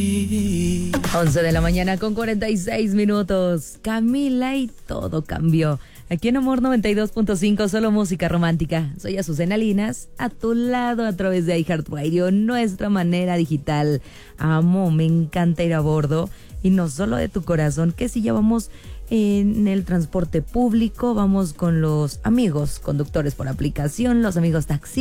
11 de la mañana con 46 minutos. Camila y todo cambió. Aquí en Amor 92.5, solo música romántica. Soy Azucena Linas, a tu lado a través de iHeartRadio, nuestra manera digital. Amo, me encanta ir a bordo. Y no solo de tu corazón, que si ya vamos en el transporte público, vamos con los amigos conductores por aplicación, los amigos taxistas.